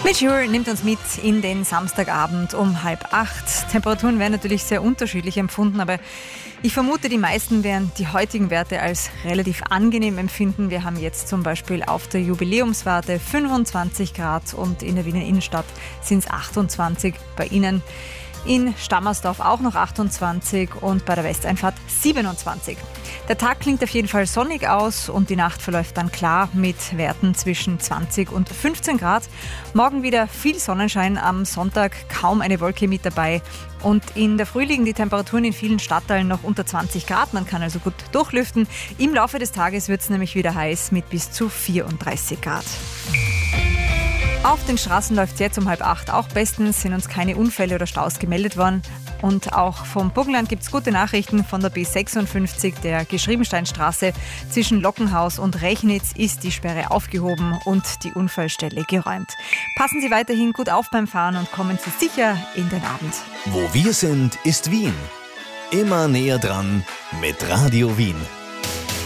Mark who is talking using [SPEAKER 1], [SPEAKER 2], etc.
[SPEAKER 1] Mitchell nimmt uns mit in den Samstagabend um 7:30. Temperaturen werden natürlich sehr unterschiedlich empfunden, aber ich vermute, die meisten werden die heutigen Werte als relativ angenehm empfinden. Wir haben jetzt zum Beispiel auf der Jubiläumswarte 25 Grad und in der Wiener Innenstadt sind es 28. Bei Ihnen in Stammersdorf auch noch 28 und bei der Westeinfahrt 27. Der Tag klingt auf jeden Fall sonnig aus und die Nacht verläuft dann klar mit Werten zwischen 20 und 15 Grad. Morgen wieder viel Sonnenschein, am Sonntag kaum eine Wolke mit dabei. Und in der Früh liegen die Temperaturen in vielen Stadtteilen noch unter 20 Grad. Man kann also gut durchlüften. Im Laufe des Tages wird es nämlich wieder heiß mit bis zu 34 Grad. Auf den Straßen läuft es jetzt um 7:30 auch bestens, sind uns keine Unfälle oder Staus gemeldet worden. Und auch vom Burgenland gibt es gute Nachrichten. Von der B56, der Geschriebensteinstraße zwischen Lockenhaus und Rechnitz, ist die Sperre aufgehoben und die Unfallstelle geräumt. Passen Sie weiterhin gut auf beim Fahren und kommen Sie sicher in den Abend.
[SPEAKER 2] Wo wir sind, ist Wien. Immer näher dran mit Radio Wien.